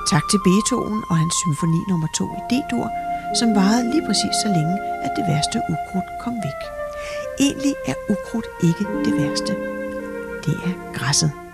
Tak til Beethoven og hans symfoni nummer 2 i D-dur, som varede lige præcis så længe, at det værste ukrudt kom væk. Egentlig er ukrudt ikke det værste. Det er græsset.